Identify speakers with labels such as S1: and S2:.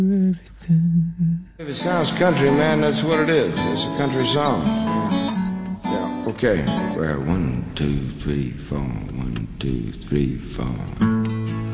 S1: everything.
S2: If it sounds country, man, that's what it is. It's a country song. Yeah, okay. Well, 1, 2, 3, 4. 1, 2, 3, 4.